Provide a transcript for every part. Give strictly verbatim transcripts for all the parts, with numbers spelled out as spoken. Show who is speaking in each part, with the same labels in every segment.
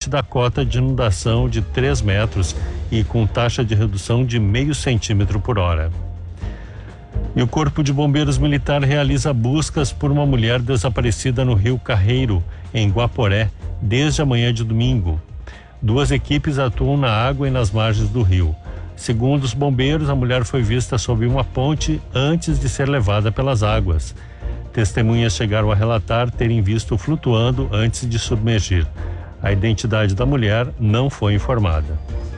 Speaker 1: limite da cota de inundação de três metros e com taxa de redução de meio centímetro por hora. E o Corpo de Bombeiros Militar realiza buscas por uma mulher desaparecida no Rio Carreiro, em Guaporé, desde a manhã de domingo. Duas equipes atuam na água e nas margens do rio. Segundo os bombeiros, a mulher foi vista sob uma ponte antes de ser levada pelas águas. Testemunhas chegaram a relatar terem visto flutuando antes de submergir. A identidade da mulher não foi informada.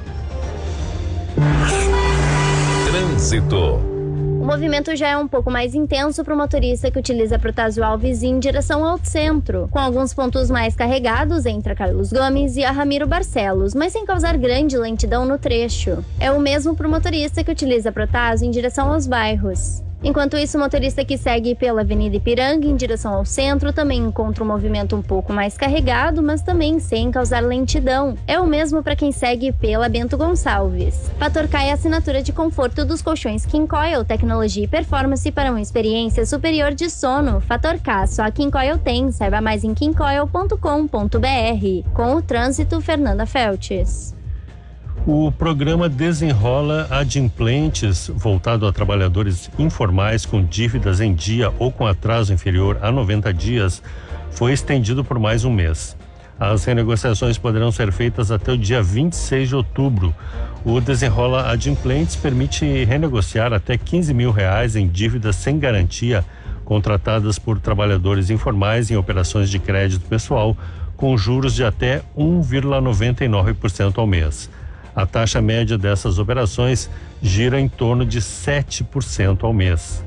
Speaker 2: Trânsito.
Speaker 3: O movimento já é um pouco mais intenso para o motorista que utiliza a Protásio Alves em direção ao centro, com alguns pontos mais carregados entre a Carlos Gomes e a Ramiro Barcelos, mas sem causar grande lentidão no trecho. É o mesmo para o motorista que utiliza a Protásio em direção aos bairros. Enquanto isso, o motorista que segue pela Avenida Ipiranga em direção ao centro também encontra um movimento um pouco mais carregado, mas também sem causar lentidão. É o mesmo para quem segue pela Bento Gonçalves. Fator K é a assinatura de conforto dos colchões King Coil, tecnologia e performance para uma experiência superior de sono. Fator K, só a King Coil tem. Saiba mais em king coil ponto com ponto b r. Com o trânsito, Fernanda Feltes.
Speaker 1: O programa Desenrola Adimplentes, voltado a trabalhadores informais com dívidas em dia ou com atraso inferior a noventa dias, foi estendido por mais um mês. As renegociações poderão ser feitas até o dia vinte e seis de outubro. O Desenrola Adimplentes permite renegociar até quinze mil reais em dívidas sem garantia contratadas por trabalhadores informais em operações de crédito pessoal com juros de até um vírgula noventa e nove por cento ao mês. A taxa média dessas operações gira em torno de sete por cento ao mês.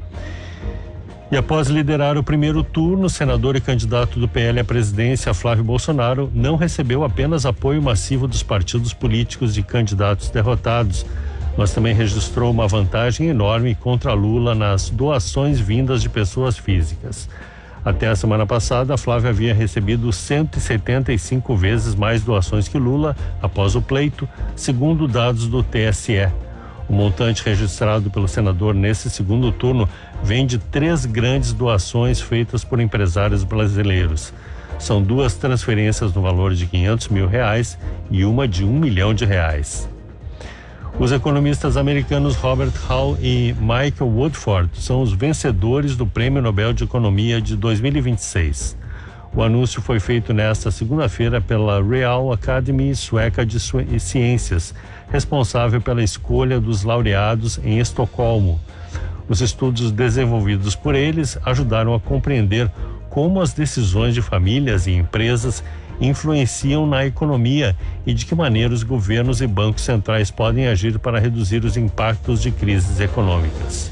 Speaker 1: E após liderar o primeiro turno, o senador e candidato do P L à presidência, Flávio Bolsonaro, não recebeu apenas apoio massivo dos partidos políticos de candidatos derrotados, mas também registrou uma vantagem enorme contra Lula nas doações vindas de pessoas físicas. Até a semana passada, Flávio havia recebido cento e setenta e cinco vezes mais doações que Lula após o pleito, segundo dados do T S E. O montante registrado pelo senador nesse segundo turno vem de três grandes doações feitas por empresários brasileiros. São duas transferências no valor de quinhentos mil reais e uma de um milhão de reais. Os economistas americanos Robert Hall e Michael Woodford são os vencedores do Prêmio Nobel de Economia de dois mil e vinte e seis. O anúncio foi feito nesta segunda-feira pela Royal Academy Sueca de Ciências, responsável pela escolha dos laureados em Estocolmo. Os estudos desenvolvidos por eles ajudaram a compreender como as decisões de famílias e empresas influenciam na economia e de que maneira os governos e bancos centrais podem agir para reduzir os impactos de crises econômicas.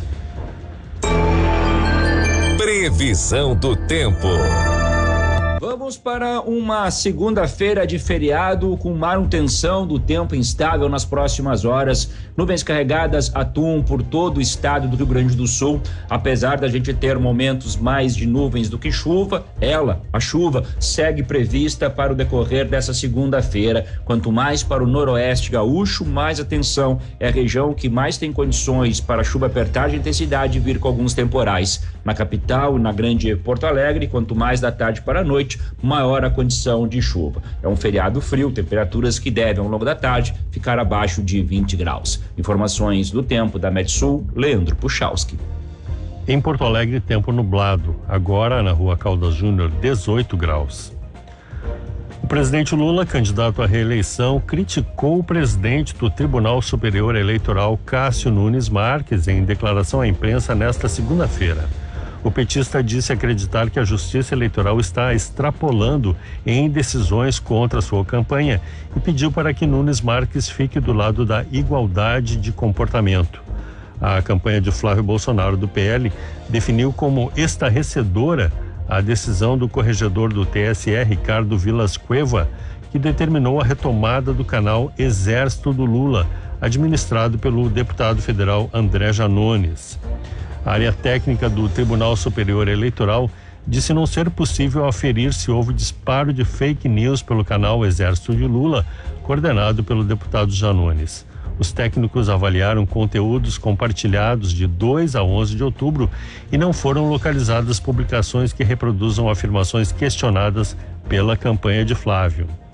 Speaker 2: Previsão do tempo.
Speaker 4: Vamos para uma segunda-feira de feriado com manutenção do tempo instável nas próximas horas. Nuvens carregadas atuam por todo o estado do Rio Grande do Sul. Apesar da gente ter momentos mais de nuvens do que chuva, ela, a chuva, segue prevista para o decorrer dessa segunda-feira. Quanto mais para o noroeste gaúcho, mais atenção. É a região que mais tem condições para a chuva apertar de intensidade e vir com alguns temporais. Na capital e na grande Porto Alegre, quanto mais da tarde para a noite, maior a condição de chuva. É um feriado frio, temperaturas que devem ao longo da tarde ficar abaixo de vinte graus. Informações do tempo da Metsul, Leandro Puchalski.
Speaker 1: Em Porto Alegre, tempo nublado. Agora, na rua Caldas Júnior, dezoito graus. O presidente Lula, candidato à reeleição, criticou o presidente do Tribunal Superior Eleitoral, Cássio Nunes Marques, em declaração à imprensa nesta segunda-feira. O petista disse acreditar que a Justiça Eleitoral está extrapolando em decisões contra sua campanha e pediu para que Nunes Marques fique do lado da igualdade de comportamento. A campanha de Flávio Bolsonaro do P L definiu como estarrecedora a decisão do corregedor do T S E, Ricardo Vilas Cueva, que determinou a retomada do canal Exército do Lula, administrado pelo deputado federal André Janones. A área técnica do Tribunal Superior Eleitoral disse não ser possível aferir se houve disparo de fake news pelo canal Exército de Lula, coordenado pelo deputado Janones. Os técnicos avaliaram conteúdos compartilhados de dois a onze de outubro e não foram localizadas publicações que reproduzam afirmações questionadas pela campanha de Flávio.